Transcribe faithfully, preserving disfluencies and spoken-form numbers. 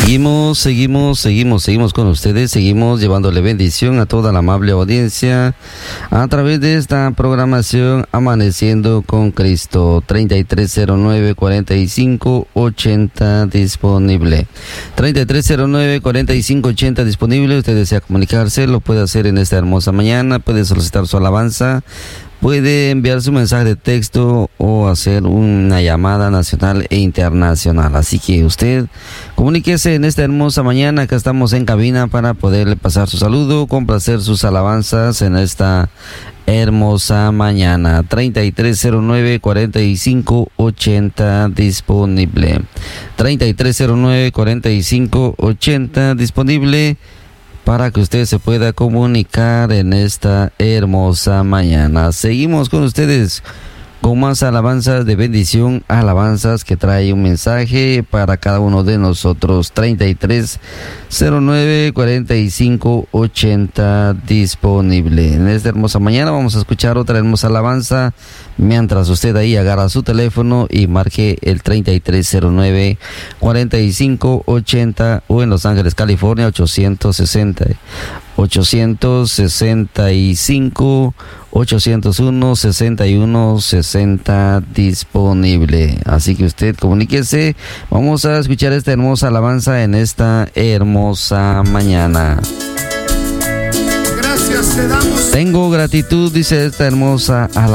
Seguimos, seguimos, seguimos, seguimos con ustedes, seguimos llevándole bendición a toda la amable audiencia a través de esta programación Amaneciendo con Cristo. Treinta y tres cero nueve, cuarenta y cinco ochenta disponible. Treinta y tres cero nueve, cuarenta y cinco ochenta disponible. Usted desea comunicarse, lo puede hacer en esta hermosa mañana, puede solicitar su alabanza, puede enviar su mensaje de texto o hacer una llamada nacional e internacional. Así que usted comuníquese en esta hermosa mañana. Acá estamos en cabina para poderle pasar su saludo, complacer sus alabanzas en esta hermosa mañana. Treinta y tres cero nueve, cuarenta y cinco ochenta disponible. Treinta y tres cero nueve, cuarenta y cinco ochenta disponible para que usted se pueda comunicar en esta hermosa mañana. Seguimos con ustedes con más alabanzas de bendición, alabanzas que trae un mensaje para cada uno de nosotros. Treinta y tres cero nueve, cuarenta y cinco ochenta disponible. En esta hermosa mañana vamos a escuchar otra hermosa alabanza, mientras usted ahí agarra su teléfono y marque el treinta y tres cero nueve, cuarenta y cinco ochenta o en Los Ángeles, California, ochocientos sesenta, ochocientos sesenta y cinco, ochocientos uno, sesenta y uno sesenta disponible. Así que usted comuníquese. Vamos a escuchar esta hermosa alabanza en esta hermosa mañana. Gracias te damos. Tengo gratitud, dice esta hermosa alabanza.